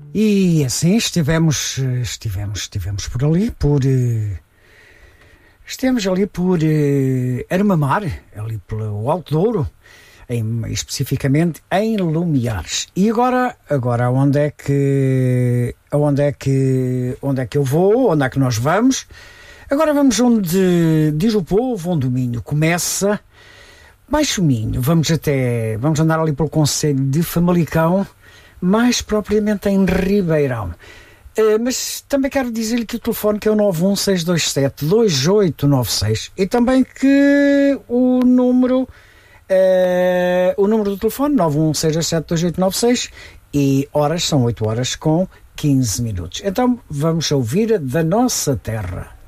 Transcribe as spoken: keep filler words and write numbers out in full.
E assim estivemos, estivemos, estivemos por ali, por... Estivemos ali por uh, Armamar, ali pelo Alto Douro, em, especificamente em Lumiares. E agora, agora onde é que, onde é que, onde é que eu vou, onde é que nós vamos? Agora vamos onde diz o povo, onde o Minho começa, Baixo Minho, vamos até, vamos andar ali pelo concelho de Famalicão, mais propriamente em Ribeirão. Uh, mas também quero dizer-lhe que o telefone que é o nove um seis dois sete dois oito nove seis e também que o número uh, o número do telefone nove um seis dois sete dois oito nove seis e horas são oito horas com quinze minutos. Então vamos ouvir da nossa terra.